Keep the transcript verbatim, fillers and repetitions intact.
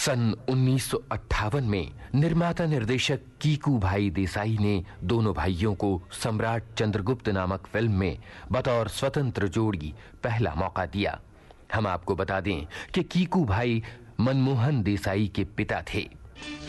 सन उन्नीस सौ अट्ठावन में निर्माता निर्देशक कीकू भाई देसाई ने दोनों भाइयों को सम्राट चंद्रगुप्त नामक फिल्म में बतौर स्वतंत्र जोड़ी पहला मौका दिया। हम आपको बता दें कि कीकू भाई मनमोहन देसाई के पिता थे।